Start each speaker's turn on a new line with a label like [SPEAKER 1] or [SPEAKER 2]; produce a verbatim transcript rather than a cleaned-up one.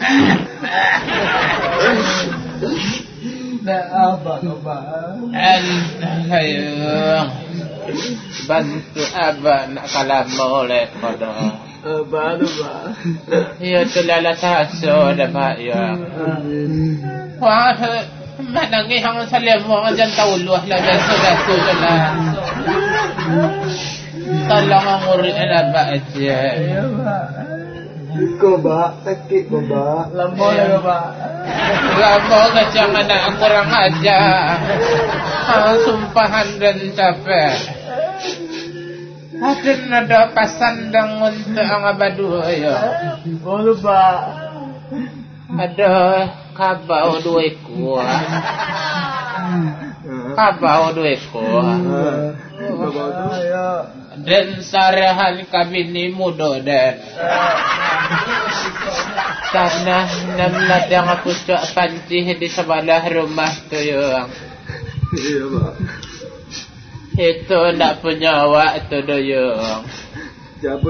[SPEAKER 1] Nak apa abah?
[SPEAKER 2] Ayo bantu abah nak kalam oleh pada
[SPEAKER 1] Abah tu bah.
[SPEAKER 2] ya telala taso dapat ya. Wah mana ngi hang salam mo jan tauluh la sudah sudah. Tolong nguri abah aja.
[SPEAKER 1] Ya bah.
[SPEAKER 3] Ko ba, sakit ko ba?
[SPEAKER 1] Lambol ya bah.
[SPEAKER 2] Lama kacang anak kurang aja. Ah, sumpahan dan capek. Ada nada pasandang untuk ang abadu ayo.
[SPEAKER 1] Bolu bah.
[SPEAKER 2] Ada kabau dua ekor. Kabau dua ekor.
[SPEAKER 1] Ya.
[SPEAKER 2] Dan sarahan kabini muda dan tanah namlat yang aku cak pancih di sebelah rumah tu yang
[SPEAKER 3] Iya ba.
[SPEAKER 2] itu nak punya awak tu doyong.
[SPEAKER 3] Siapa